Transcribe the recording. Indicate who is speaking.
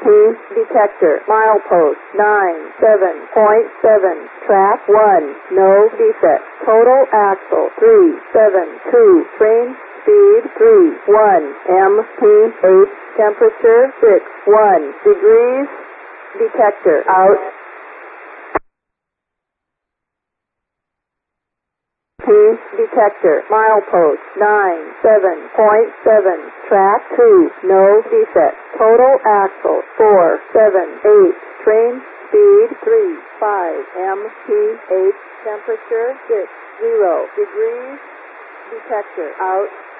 Speaker 1: detector, milepost 97.7, track 1, no defect, total axle 372, train speed 31, MPH, temperature 61 degrees, detector out. Detector, milepost 97.7, track 2, no defect, total axle 478, train speed 35, MPH, temperature 60 degrees, detector out.